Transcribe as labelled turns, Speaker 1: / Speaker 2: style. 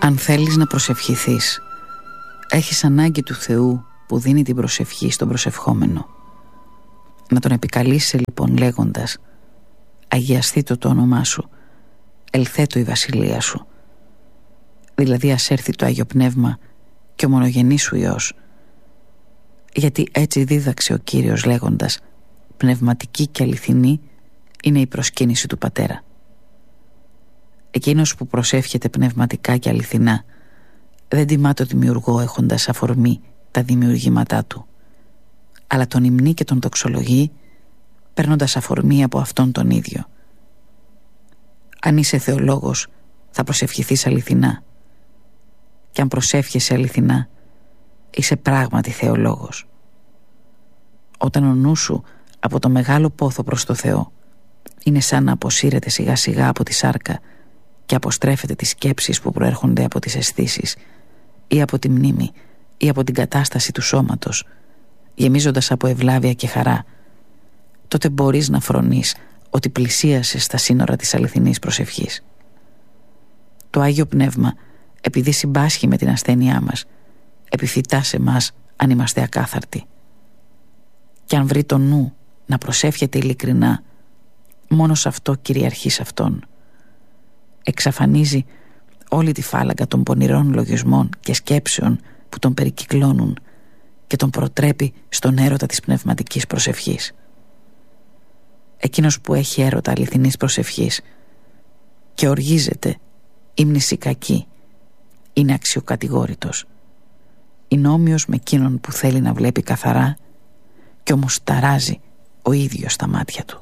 Speaker 1: Αν θέλεις να προσευχηθείς, έχεις ανάγκη του Θεού που δίνει την προσευχή στον προσευχόμενο. Να τον επικαλείσαι λοιπόν λέγοντας: αγιαστήτω το όνομά σου, ελθέτω η βασιλεία σου. Δηλαδή ας έρθει το Άγιο Πνεύμα και ο μονογενής σου Υιός. Γιατί έτσι δίδαξε ο Κύριος λέγοντας: πνευματική και αληθινή είναι η προσκύνηση του Πατέρα. Εκείνος που προσεύχεται πνευματικά και αληθινά δεν τιμά το Δημιουργό έχοντας αφορμή τα δημιουργήματά του, αλλά τον υμνεί και τον δοξολογεί παίρνοντας αφορμή από αυτόν τον ίδιο. Αν είσαι θεολόγος, θα προσευχηθείς αληθινά, και αν προσεύχεσαι αληθινά, είσαι πράγματι θεολόγος. Όταν ο νους σου από το μεγάλο πόθο προς το Θεό είναι σαν να αποσύρεται σιγά σιγά από τη σάρκα και αποστρέφεται τις σκέψεις που προέρχονται από τις αισθήσεις ή από τη μνήμη ή από την κατάσταση του σώματος, γεμίζοντας από ευλάβεια και χαρά, τότε μπορείς να φρονείς ότι πλησίασες στα σύνορα της αληθινής προσευχής. Το Άγιο Πνεύμα, επειδή συμπάσχει με την ασθένειά μας, επιφυτά σε μας αν είμαστε ακάθαρτοι. Και αν βρει το νου να προσεύχεται ειλικρινά, μόνο σε αυτό κυριαρχεί σε αυτόν. Εξαφανίζει όλη τη φάλαγγα των πονηρών λογισμών και σκέψεων που τον περικυκλώνουν και τον προτρέπει στον έρωτα της πνευματικής προσευχής. Εκείνος που έχει έρωτα αληθινής προσευχής και οργίζεται ύμνηση κακή είναι αξιοκατηγόρητος. Είναι όμοιος με εκείνον που θέλει να βλέπει καθαρά και όμως ταράζει ο ίδιος στα μάτια του.